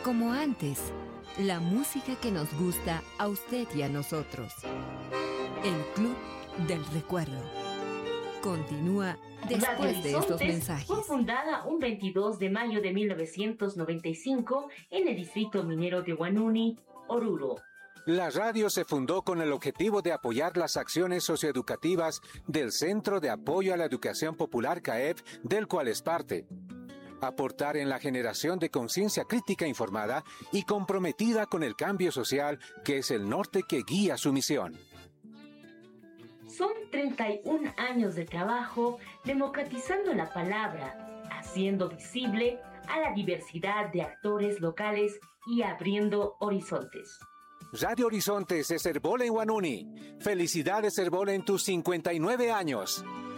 Como antes, la música que nos gusta a usted y a nosotros. El Club del Recuerdo. Continúa después de estos mensajes. Fue fundada un 22 de mayo de 1995 en el distrito minero de Huanuni, Oruro. La radio se fundó con el objetivo de apoyar las acciones socioeducativas del Centro de Apoyo a la Educación Popular CAEP, del cual es parte. Aportar en la generación de conciencia crítica informada y comprometida con el cambio social, que es el norte que guía su misión. Son 31 años de trabajo democratizando la palabra, haciendo visible a la diversidad de actores locales y abriendo horizontes. Radio Horizontes es Herbola en Huanuni. Felicidades, Herbola, en tus 59 años.